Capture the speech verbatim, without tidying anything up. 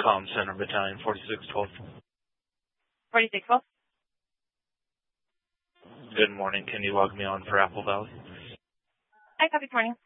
Com Center Battalion forty-six twelve. forty-six twelve. Good morning. Can you log me on for Apple Valley? Hi, copy. Good morning.